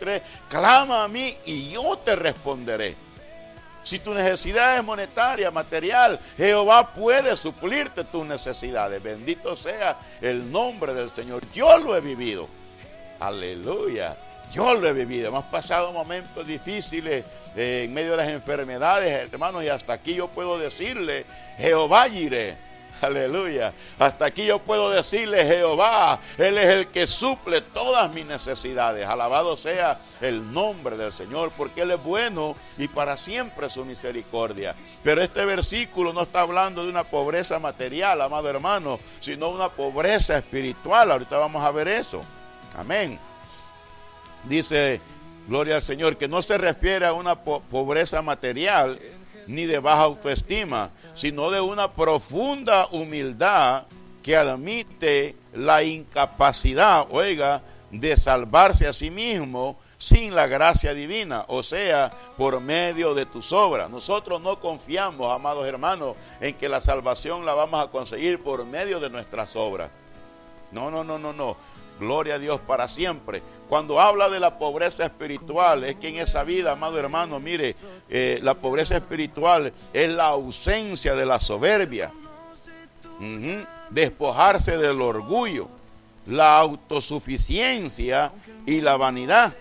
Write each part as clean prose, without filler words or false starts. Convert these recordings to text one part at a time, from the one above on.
23, clama a mí y yo te responderé. Si tu necesidad es monetaria, material, Jehová puede suplirte tus necesidades. Bendito sea el nombre del Señor. Yo lo he vivido. Aleluya. Yo lo he vivido. Hemos pasado momentos difíciles en medio de las enfermedades, hermanos, y hasta aquí yo puedo decirle, Jehová Jireh. Aleluya. Hasta aquí yo puedo decirle, Jehová, Él es el que suple todas mis necesidades. Alabado sea el nombre del Señor, porque Él es bueno y para siempre su misericordia. Pero este versículo no está hablando de una pobreza material, amado hermano, sino una pobreza espiritual. Ahorita vamos a ver eso. Amén. Dice, gloria al Señor, que no se refiere a una pobreza material, ni de baja autoestima, sino de una profunda humildad que admite la incapacidad, oiga, de salvarse a sí mismo sin la gracia divina, o sea, por medio de tus obras. Nosotros no confiamos, amados hermanos, en que la salvación la vamos a conseguir por medio de nuestras obras. No. Gloria a Dios para siempre. Cuando habla de la pobreza espiritual, es que en esa vida, amado hermano, mire, la pobreza espiritual es la ausencia de la soberbia, despojarse del orgullo, la autosuficiencia y la vanidad,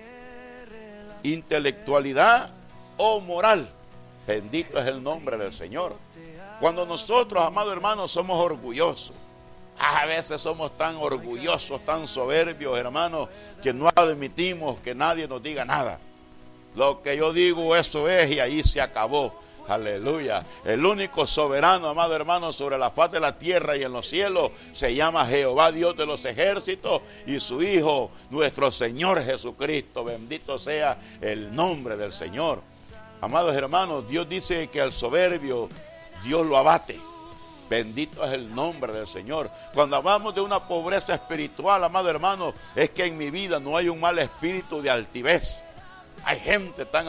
intelectualidad o moral. Bendito es el nombre del Señor. Cuando nosotros, amado hermano, somos orgullosos, a veces somos tan orgullosos, tan soberbios, hermanos, que no admitimos que nadie nos diga nada. Lo que yo digo, eso es, y ahí se acabó. Aleluya. El único soberano, amado hermano, sobre la faz de la tierra y en los cielos se llama Jehová, Dios de los ejércitos, y su Hijo, nuestro Señor Jesucristo. Bendito sea el nombre del Señor. Amados hermanos, Dios dice que al soberbio Dios lo abate. Bendito es el nombre del Señor. Cuando hablamos de una pobreza espiritual, amado hermano, es que en mi vida no hay un mal espíritu de altivez. Hay gente tan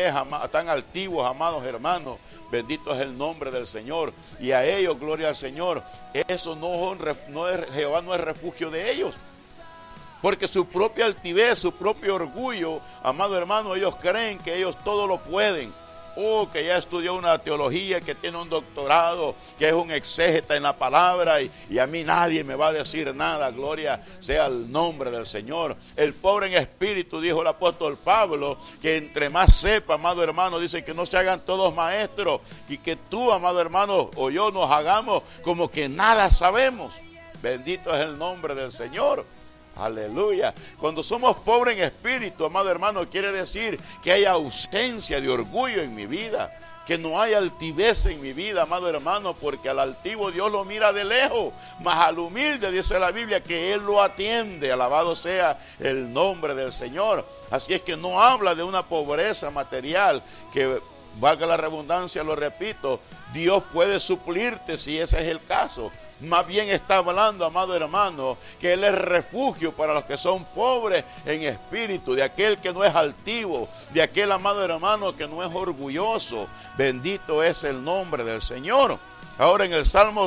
altivos, amados hermanos. Bendito es el nombre del Señor. Y a ellos, gloria al Señor. Eso Jehová no es refugio de ellos. Porque su propia altivez, su propio orgullo, amado hermano, ellos creen que ellos todo lo pueden. Que ya estudió una teología, que tiene un doctorado, que es un exégeta en la palabra y a mí nadie me va a decir nada. Gloria sea el nombre del Señor. El pobre en espíritu, dijo el apóstol Pablo, que entre más sepa, amado hermano, dice que no se hagan todos maestros y que tú, amado hermano, o yo nos hagamos como que nada sabemos. Bendito es el nombre del Señor. Aleluya. Cuando somos pobres en espíritu, amado hermano, quiere decir que hay ausencia de orgullo en mi vida, que no hay altivez en mi vida, amado hermano, porque al altivo Dios lo mira de lejos, mas al humilde, dice la Biblia, que Él lo atiende. Alabado sea el nombre del Señor. Así es que no habla de una pobreza material, que valga la redundancia, lo repito, Dios puede suplirte si ese es el caso. Más bien está hablando, amado hermano, que Él es refugio para los que son pobres en espíritu, de aquel que no es altivo, de aquel, amado hermano, que no es orgulloso. Bendito es el nombre del Señor. Ahora en el Salmo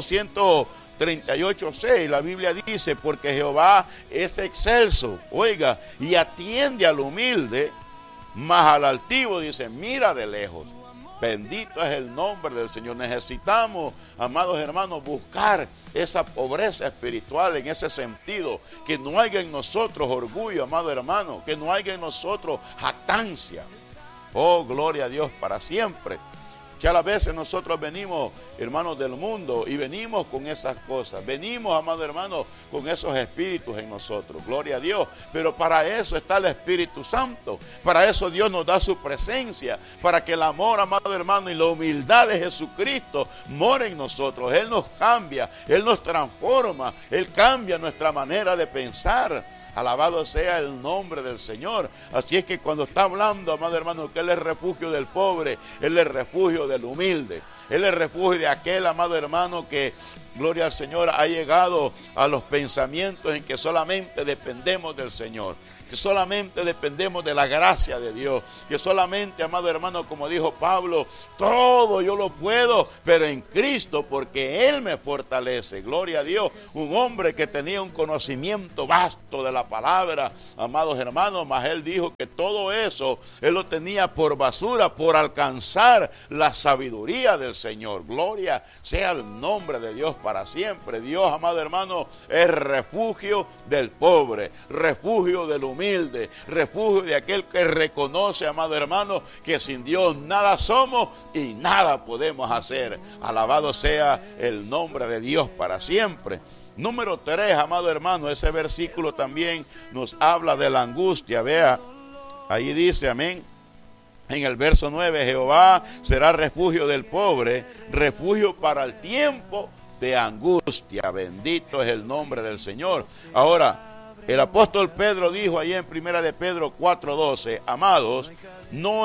138:6, la Biblia dice, porque Jehová es excelso, oiga, y atiende al humilde, mas al altivo, dice, mira de lejos. Bendito es el nombre del Señor. Necesitamos, amados hermanos, buscar esa pobreza espiritual en ese sentido. Que no haya en nosotros orgullo, amado hermano. Que no haya en nosotros jactancia. Oh, gloria a Dios para siempre. Ya a veces nosotros venimos, hermanos, del mundo y venimos con esas cosas. Venimos, amado hermano, con esos espíritus en nosotros. Gloria a Dios. Pero para eso está el Espíritu Santo. Para eso Dios nos da su presencia. Para que el amor, amado hermano, y la humildad de Jesucristo more en nosotros. Él nos cambia, Él nos transforma, Él cambia nuestra manera de pensar. Alabado sea el nombre del Señor. Así es que cuando está hablando, amado hermano, que Él es refugio del pobre, Él es refugio del humilde. Él es refugio de aquel, amado hermano, que, gloria al Señor, ha llegado a los pensamientos en que solamente dependemos del Señor, que solamente dependemos de la gracia de Dios, que solamente, amado hermano, como dijo Pablo, todo yo lo puedo, pero en Cristo, porque Él me fortalece. Gloria a Dios. Un hombre que tenía un conocimiento vasto de la palabra, amados hermanos, mas él dijo que todo eso, él lo tenía por basura, por alcanzar la sabiduría del Señor. Gloria sea el nombre de Dios para siempre. Dios, amado hermano, es refugio del pobre, refugio del humilde, refugio de aquel que reconoce, amado hermano, que sin Dios nada somos y nada podemos hacer. Alabado sea el nombre de Dios para siempre. Número 3, amado hermano, ese versículo también nos habla de la angustia. Vea, ahí dice, amén, en el verso 9, Jehová será refugio del pobre, refugio para el tiempo de angustia. Bendito es el nombre del Señor. Ahora, el apóstol Pedro dijo ahí en 1 de Pedro 4:12, amados, no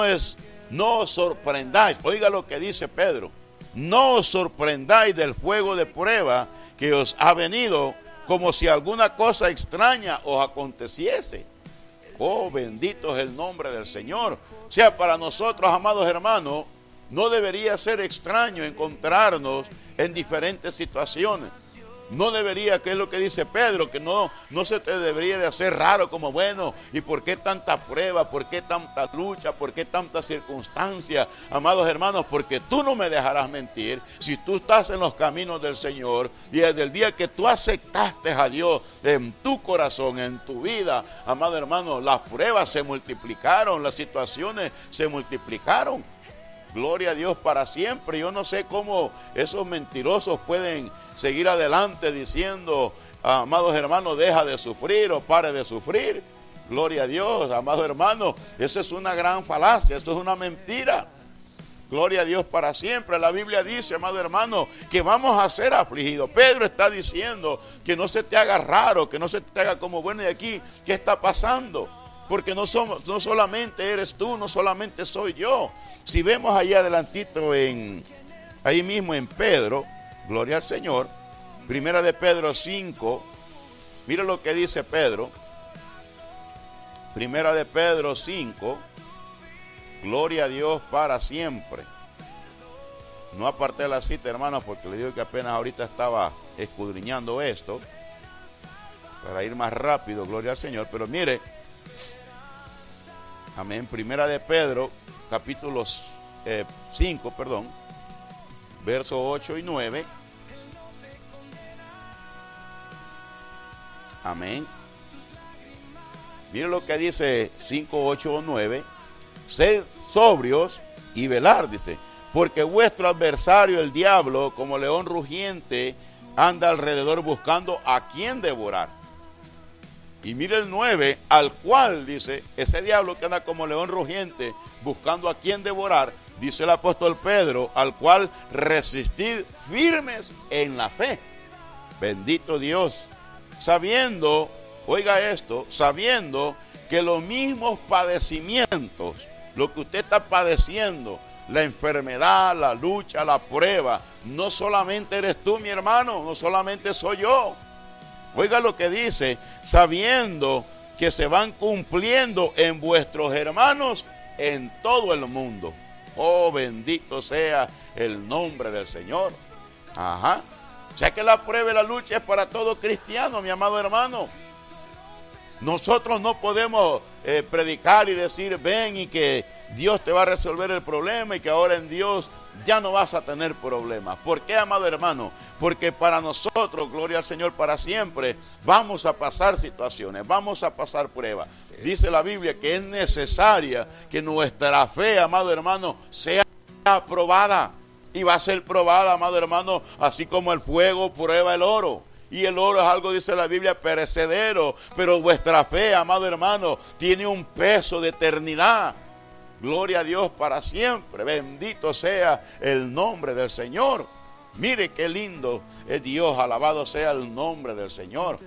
os sorprendáis, oiga lo que dice Pedro, no os sorprendáis del fuego de prueba que os ha venido, como si alguna cosa extraña os aconteciese. Oh, bendito es el nombre del Señor. O sea, para nosotros, amados hermanos, no debería ser extraño encontrarnos en diferentes situaciones. No debería, que es lo que dice Pedro, que no se te debería de hacer raro, como bueno, ¿y por qué tanta prueba? ¿Por qué tanta lucha? ¿Por qué tantas circunstancias? Amados hermanos, porque tú no me dejarás mentir. Si tú estás en los caminos del Señor y desde el día que tú aceptaste a Dios en tu corazón, en tu vida, amado hermano, las pruebas se multiplicaron, las situaciones se multiplicaron. Gloria a Dios para siempre. Yo no sé cómo esos mentirosos pueden seguir adelante diciendo, amados hermanos, deja de sufrir o pare de sufrir. Gloria a Dios, amados hermanos, esa es una gran falacia, esto es una mentira. Gloria a Dios para siempre. La Biblia dice, amado hermano, que vamos a ser afligidos. Pedro está diciendo que no se te haga raro, que no se te haga como bueno, y aquí, ¿qué está pasando? Porque no solamente eres tú, no solamente soy yo. Si vemos allá adelantito, ahí mismo en Pedro, gloria al Señor, 1 de Pedro 5, mira lo que dice Pedro, 1 de Pedro 5, gloria a Dios para siempre. No aparté la cita, hermanos, porque le digo que apenas ahorita estaba escudriñando esto, para ir más rápido, gloria al Señor, pero mire, amén, 1 de Pedro, capítulo 5, versos 8 y 9. Amén. Mire lo que dice 5, 8 o 9. Sed sobrios y velar, dice, porque vuestro adversario, el diablo, como león rugiente, anda alrededor buscando a quien devorar. Y mire el 9, al cual, dice, ese diablo que anda como león rugiente buscando a quien devorar, dice el apóstol Pedro, al cual resistid firmes en la fe. Bendito Dios. Sabiendo, oiga esto, sabiendo que los mismos padecimientos, lo que usted está padeciendo, la enfermedad, la lucha, la prueba, no solamente eres tú, mi hermano, no solamente soy yo. Oiga lo que dice, sabiendo que se van cumpliendo en vuestros hermanos en todo el mundo. Oh, bendito sea el nombre del Señor. Ajá. O sea que la prueba y la lucha es para todo cristiano, mi amado hermano. Nosotros no podemos predicar y decir, ven y que Dios te va a resolver el problema y que ahora en Dios ya no vas a tener problemas. ¿Por qué, amado hermano? Porque para nosotros, gloria al Señor para siempre, vamos a pasar situaciones, vamos a pasar pruebas. Dice la Biblia que es necesaria que nuestra fe, amado hermano, sea probada. Y va a ser probada, amado hermano, así como el fuego prueba el oro. Y el oro es algo, dice la Biblia, perecedero. Pero vuestra fe, amado hermano, tiene un peso de eternidad. Gloria a Dios para siempre. Bendito sea el nombre del Señor. Mire qué lindo es Dios. Alabado sea el nombre del Señor.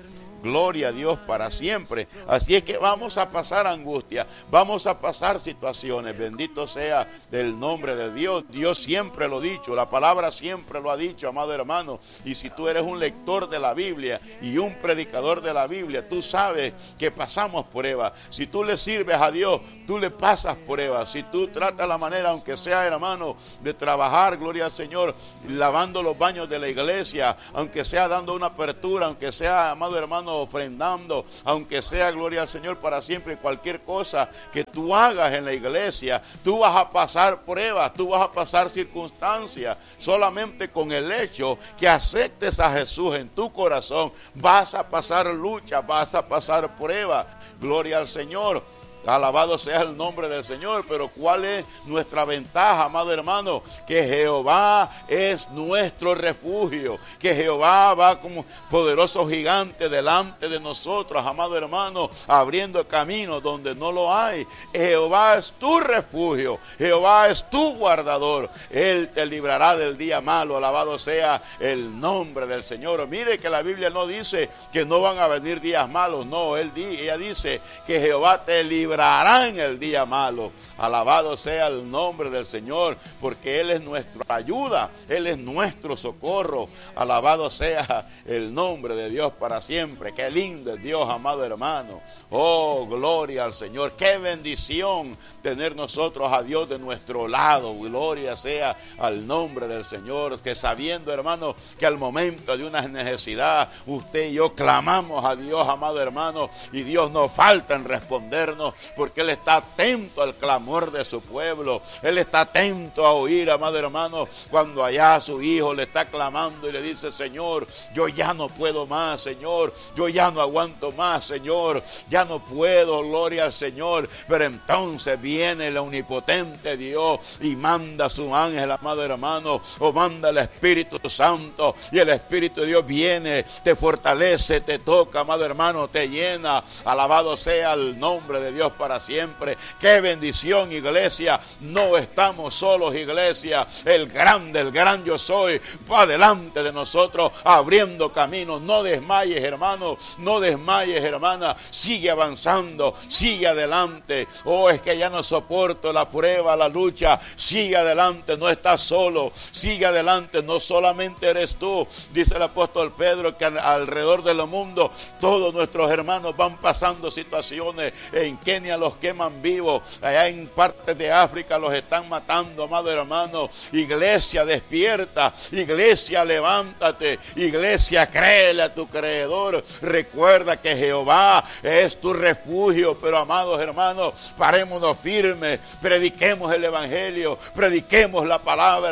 Gloria a Dios para siempre. Así es que vamos a pasar angustia, vamos a pasar situaciones. Bendito sea el nombre de Dios. Dios siempre lo ha dicho, la palabra siempre lo ha dicho, amado hermano. Y si tú eres un lector de la Biblia y un predicador de la Biblia, tú sabes que pasamos pruebas. Si tú le sirves a Dios, tú le pasas pruebas. Si tú tratas la manera, aunque sea, hermano, de trabajar, gloria al Señor, lavando los baños de la iglesia, aunque sea dando una apertura, aunque sea, amado hermano, ofrendando, aunque sea, gloria al Señor, para siempre, cualquier cosa que tú hagas en la iglesia, tú vas a pasar pruebas, tú vas a pasar circunstancias. Solamente con el hecho que aceptes a Jesús en tu corazón, vas a pasar lucha, vas a pasar pruebas. Gloria al Señor. Alabado sea el nombre del Señor. Pero ¿cuál es nuestra ventaja, amado hermano? Que Jehová es nuestro refugio, que Jehová va como poderoso gigante delante de nosotros, amado hermano, abriendo camino donde no lo hay. Jehová es tu refugio, Jehová es tu guardador. Él te librará del día malo. Alabado sea el nombre del Señor. Mire que la Biblia no dice que no van a venir días malos, no, ella dice que Jehová te librará en el día malo. Alabado sea el nombre del Señor, porque Él es nuestra ayuda, Él es nuestro socorro. Alabado sea el nombre de Dios para siempre. Qué lindo es Dios, amado hermano. Oh, gloria al Señor. Qué bendición tener nosotros a Dios de nuestro lado. Gloria sea al nombre del Señor, que sabiendo, hermano, que al momento de una necesidad, usted y yo clamamos a Dios, amado hermano, y Dios no falta en respondernos, porque Él está atento al clamor de su pueblo. Él está atento a oír, amado hermano, cuando allá su hijo le está clamando y le dice: Señor, yo ya no puedo más, Señor, yo ya no aguanto más, Señor, ya no puedo, gloria al Señor. Pero entonces viene el omnipotente Dios y manda a su ángel, amado hermano, o manda el Espíritu Santo, y el Espíritu de Dios viene, te fortalece, te toca, amado hermano, te llena. Alabado sea el nombre de Dios para siempre. Qué bendición, iglesia. No estamos solos, iglesia. El gran yo soy va delante de nosotros, abriendo caminos. No desmayes, hermano, no desmayes, hermana. Sigue avanzando, sigue adelante. Oh, es que ya no soporto la prueba, la lucha. Sigue adelante, no estás solo. Sigue adelante, no solamente eres tú. Dice el apóstol Pedro que alrededor del mundo todos nuestros hermanos van pasando situaciones. En Kenia los queman vivos, allá en partes de África los están matando, amado hermano. Iglesia, despierta. Iglesia, levántate. Iglesia, créele a tu creador. Recuerda que Jehová es tu refugio. Pero, amados hermanos, parémonos firmes, prediquemos el evangelio, prediquemos la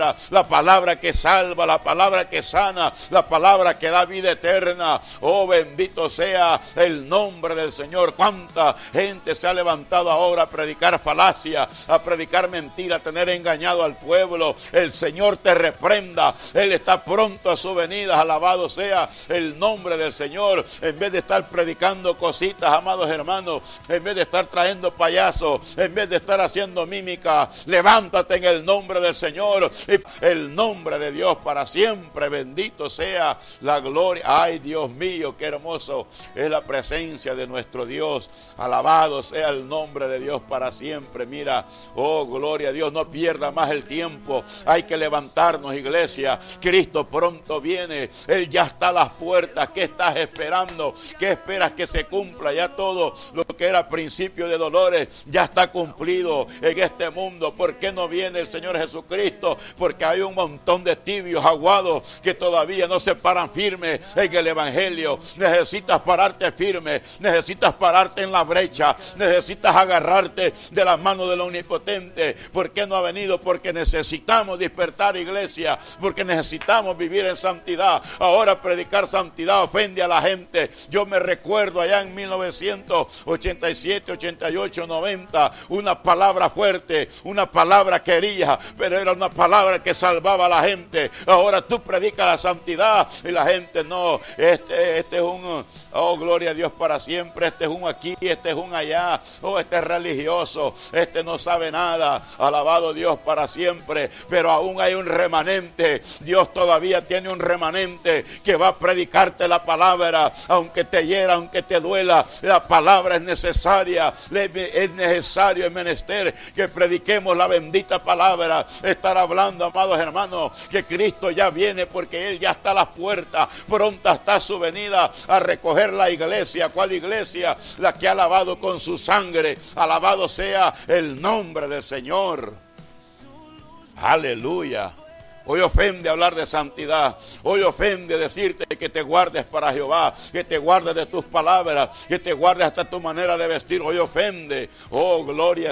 palabra que salva, la palabra que sana, la palabra que da vida eterna. Oh, bendito sea el nombre del Señor. Cuánta gente se ha levantado ahora a predicar falacia, a predicar mentira, a tener engañado al pueblo. El Señor te reprenda. Él está pronto a su venida. Alabado sea el nombre del Señor. En vez de estar predicando cositas, amados hermanos, en vez de estar trayendo payasos, en vez de estar haciendo mímica, levántate en el nombre del Señor, y el nombre de Dios para siempre. Bendito sea la gloria. Ay, Dios mío, qué hermoso es la presencia de nuestro Dios. Alabado sea el nombre de Dios para siempre. Mira, oh, gloria a Dios, no pierda más el tiempo. Hay que levantarnos, iglesia. Cristo pronto viene. Él ya está a las puertas. ¿Qué estás esperando? ¿Qué esperas que se cumpla? Ya todo lo que era principio de dolores ya está cumplido en este mundo. ¿Por qué no viene el Señor Jesucristo? Porque hay un montón de tibios, aguados, que todavía no se paran firmes en el evangelio. Necesitas pararte firme, necesitas pararte en la brecha, necesitas agarrarte de la mano del omnipotente. ¿Por qué no ha venido? Porque necesitamos despertar, iglesia, porque necesitamos vivir en santidad. Ahora predicar santidad ofende a la gente. Yo me recuerdo allá en 1987, 88, 90, una palabra fuerte, una palabra querida, pero era una palabra que salvaba a la gente. Ahora tú predicas la santidad y la gente no, este es un, oh, gloria a Dios para siempre, este es un aquí, este es un allá. oh, este es religioso, este no sabe nada. Alabado Dios para siempre. Pero aún hay un remanente. Dios todavía tiene un remanente que va a predicarte la palabra, aunque te hiera, aunque te duela. La palabra es necesaria, es necesario, es menester que prediquemos la bendita palabra. Estar hablando, amados hermanos, que Cristo ya viene, porque Él ya está a las puertas. Pronta está su venida a recoger la iglesia. ¿Cuál iglesia? La que ha lavado con su sangre. Alabado sea el nombre del Señor. Aleluya. Hoy ofende hablar de santidad. Hoy ofende decirte que te guardes para Jehová, que te guardes de tus palabras, que te guardes hasta tu manera de vestir. Hoy ofende. Oh, gloria